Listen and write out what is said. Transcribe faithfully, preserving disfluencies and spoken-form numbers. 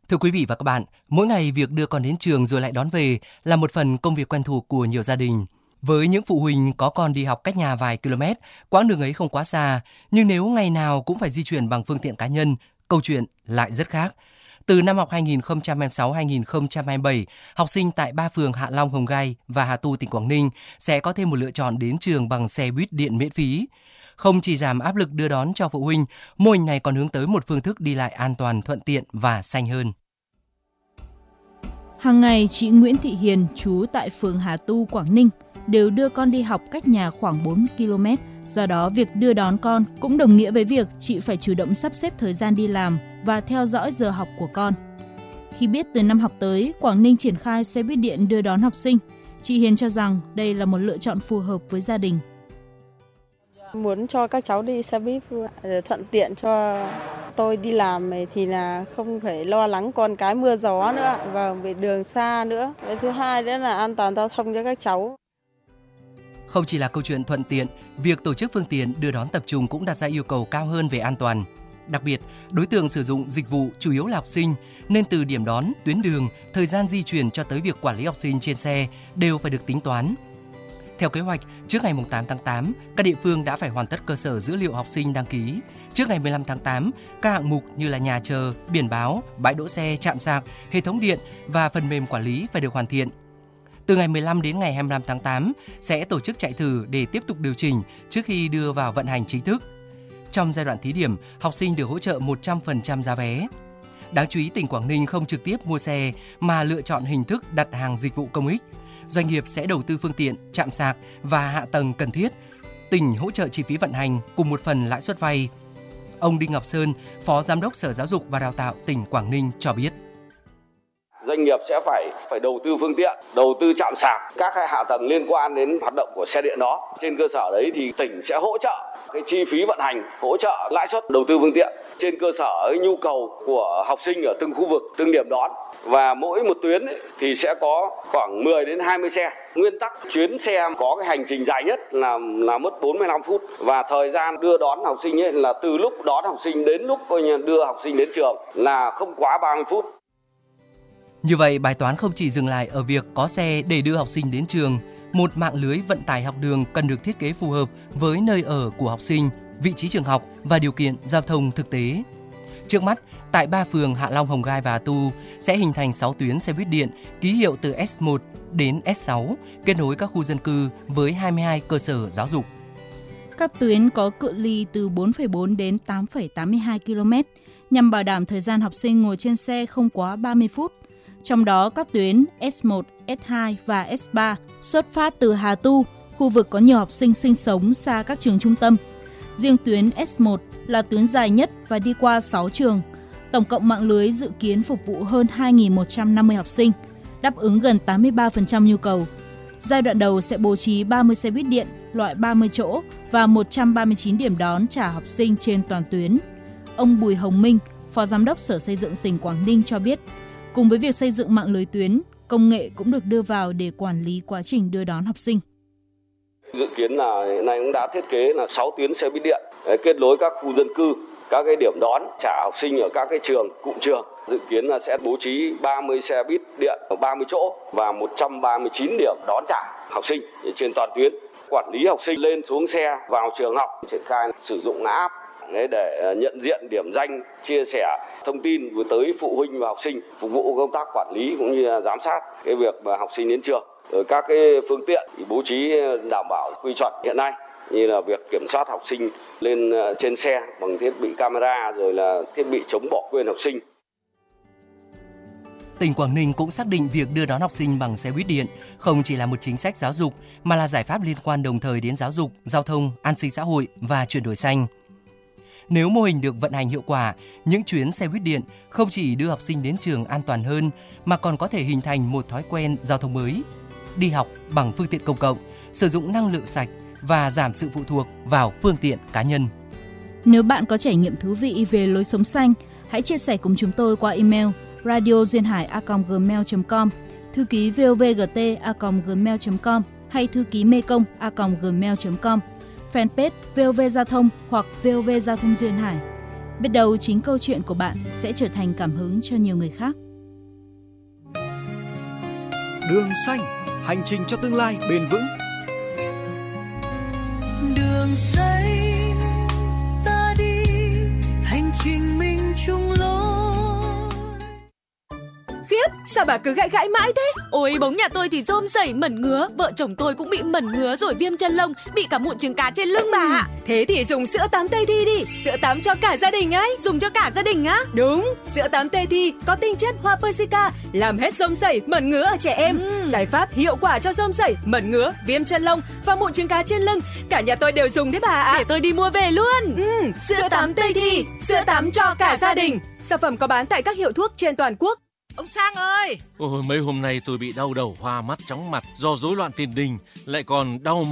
Thưa quý vị và các bạn, mỗi ngày việc đưa con đến trường rồi lại đón về là một phần công việc quen thuộc của nhiều gia đình. Với những phụ huynh có con đi học cách nhà vài km, quãng đường ấy không quá xa, nhưng nếu ngày nào cũng phải di chuyển bằng phương tiện cá nhân, câu chuyện lại rất khác. Từ năm học hai nghìn không trăm hai mươi sáu hai nghìn không trăm hai mươi bảy, học sinh tại ba phường Hạ Long, Hồng Gai và Hà Tu, tỉnh Quảng Ninh sẽ có thêm một lựa chọn đến trường bằng xe buýt điện miễn phí. Không chỉ giảm áp lực đưa đón cho phụ huynh, mô hình này còn hướng tới một phương thức đi lại an toàn, thuận tiện và xanh hơn. Hàng ngày, chị Nguyễn Thị Hiền, trú tại phường Hà Tu, Quảng Ninh, đều đưa con đi học cách nhà khoảng bốn ki lô mét. Do đó, việc đưa đón con cũng đồng nghĩa với việc chị phải chủ động sắp xếp thời gian đi làm và theo dõi giờ học của con. Khi biết từ năm học tới, Quảng Ninh triển khai xe buýt điện đưa đón học sinh, chị Hiền cho rằng đây là một lựa chọn phù hợp với gia đình. Muốn cho các cháu đi xe buýt thuận tiện cho tôi đi làm thì là không phải lo lắng con cái mưa gió nữa và về đường xa nữa. Cái thứ hai nữa là an toàn giao thông cho các cháu. Không chỉ là câu chuyện thuận tiện, việc tổ chức phương tiện đưa đón tập trung cũng đặt ra yêu cầu cao hơn về an toàn. Đặc biệt, đối tượng sử dụng dịch vụ chủ yếu là học sinh, nên từ điểm đón, tuyến đường, thời gian di chuyển cho tới việc quản lý học sinh trên xe đều phải được tính toán. Theo kế hoạch, trước ngày tám tháng tám, các địa phương đã phải hoàn tất cơ sở dữ liệu học sinh đăng ký. Trước ngày mười lăm tháng tám, các hạng mục như là nhà chờ, biển báo, bãi đỗ xe, trạm sạc, hệ thống điện và phần mềm quản lý phải được hoàn thiện. Từ ngày mười lăm đến ngày hai mươi lăm tháng tám sẽ tổ chức chạy thử để tiếp tục điều chỉnh trước khi đưa vào vận hành chính thức. Trong giai đoạn thí điểm, học sinh được hỗ trợ một trăm phần trăm giá vé. Đáng chú ý, tỉnh Quảng Ninh không trực tiếp mua xe mà lựa chọn hình thức đặt hàng dịch vụ công ích. Doanh nghiệp sẽ đầu tư phương tiện, trạm sạc và hạ tầng cần thiết. Tỉnh hỗ trợ chi phí vận hành cùng một phần lãi suất vay. Ông Đinh Ngọc Sơn, Phó Giám đốc Sở Giáo dục và Đào tạo tỉnh Quảng Ninh cho biết. Doanh nghiệp sẽ phải phải đầu tư phương tiện, đầu tư trạm sạc, các cái hạ tầng liên quan đến hoạt động của xe điện đó. Trên cơ sở đấy thì tỉnh sẽ hỗ trợ cái chi phí vận hành, hỗ trợ lãi suất đầu tư phương tiện trên cơ sở nhu cầu của học sinh ở từng khu vực, từng điểm đón. Và mỗi một tuyến ấy, thì sẽ có khoảng mười đến hai mươi xe. Nguyên tắc chuyến xe có cái hành trình dài nhất là là mất bốn mươi lăm phút và thời gian đưa đón học sinh ấy là từ lúc đón học sinh đến lúc coi như đưa học sinh đến trường là không quá ba mươi phút. Như vậy, bài toán không chỉ dừng lại ở việc có xe để đưa học sinh đến trường. Một mạng lưới vận tải học đường cần được thiết kế phù hợp với nơi ở của học sinh, vị trí trường học và điều kiện giao thông thực tế. Trước mắt, tại ba phường Hạ Long, Hồng Gai và Hà Tu sẽ hình thành sáu tuyến xe buýt điện ký hiệu từ S một đến S sáu, kết nối các khu dân cư với hai mươi hai cơ sở giáo dục. Các tuyến có cự ly từ bốn phẩy bốn đến tám phẩy tám mươi hai ki lô mét nhằm bảo đảm thời gian học sinh ngồi trên xe không quá ba mươi phút. Trong đó, các tuyến S một, S hai và S ba xuất phát từ Hà Tu, khu vực có nhiều học sinh sinh sống xa các trường trung tâm. Riêng tuyến S một là tuyến dài nhất và đi qua sáu trường. Tổng cộng mạng lưới dự kiến phục vụ hơn hai nghìn một trăm năm mươi học sinh, đáp ứng gần tám mươi ba phần trăm nhu cầu. Giai đoạn đầu sẽ bố trí ba mươi xe buýt điện loại ba mươi chỗ và một trăm ba mươi chín điểm đón trả học sinh trên toàn tuyến. Ông Bùi Hồng Minh, Phó Giám đốc Sở Xây dựng tỉnh Quảng Ninh cho biết, cùng với việc xây dựng mạng lưới tuyến, công nghệ cũng được đưa vào để quản lý quá trình đưa đón học sinh. Dự kiến là hiện nay cũng đã thiết kế là sáu tuyến xe buýt điện kết nối các khu dân cư, các cái điểm đón trả học sinh ở các cái trường, cụm trường. Dự kiến là sẽ bố trí ba mươi xe buýt điện ở ba mươi chỗ và một trăm ba mươi chín điểm đón trả học sinh trên toàn tuyến. Quản lý học sinh lên xuống xe vào trường học, triển khai sử dụng app để nhận diện điểm danh, chia sẻ thông tin tới phụ huynh và học sinh, phục vụ công tác quản lý cũng như giám sát cái việc mà học sinh đến trường. Rồi các cái phương tiện thì bố trí đảm bảo quy chuẩn hiện nay, như là việc kiểm soát học sinh lên trên xe bằng thiết bị camera, rồi là thiết bị chống bỏ quên học sinh. Tỉnh Quảng Ninh cũng xác định việc đưa đón học sinh bằng xe buýt điện không chỉ là một chính sách giáo dục mà là giải pháp liên quan đồng thời đến giáo dục, giao thông, an sinh xã hội và chuyển đổi xanh. Nếu mô hình được vận hành hiệu quả, những chuyến xe buýt điện không chỉ đưa học sinh đến trường an toàn hơn mà còn có thể hình thành một thói quen giao thông mới. Đi học bằng phương tiện công cộng, sử dụng năng lượng sạch và giảm sự phụ thuộc vào phương tiện cá nhân. Nếu bạn có trải nghiệm thú vị về lối sống xanh, hãy chia sẻ cùng chúng tôi qua email radio duyên hải a còng gmail chấm com, thư ký vovgt a còng gmail chấm com hay thư ký mekong a còng gmail chấm com, fanpage vê o vê Giao thông hoặc vê o vê Giao thông Duyên Hải. Biết đâu chính câu chuyện của bạn sẽ trở thành cảm hứng cho nhiều người khác. Đường xanh, hành trình cho tương lai bền vững. Đường xanh ta đi, hành trình mình chung lối. Khiếp, sao bà cứ gãi gãi mãi thế? Ôi, bóng nhà tôi thì rôm rẩy mẩn ngứa, vợ chồng tôi cũng bị mẩn ngứa rồi viêm chân lông, bị cả mụn trứng cá trên lưng bà ạ. Thế thì dùng sữa tắm Tây Thi đi, sữa tắm cho cả gia đình ấy. Dùng cho cả gia đình á? Đúng, sữa tắm Tây Thi có tinh chất hoa Persica, làm hết rôm rẩy, mẩn ngứa ở trẻ em. Ừ. Giải pháp hiệu quả cho rôm rẩy, mẩn ngứa, viêm chân lông và mụn trứng cá trên lưng. Cả nhà tôi đều dùng đấy bà ạ. Để tôi đi mua về luôn. Ừ, sữa, sữa tắm Tây Thi, sữa tắm cho cả gia đình. Sản phẩm có bán tại các hiệu thuốc trên toàn quốc. Ông Sang ơi! Ôi, mấy hôm nay tôi bị đau đầu, hoa mắt, chóng mặt do rối loạn tiền đình, lại còn đau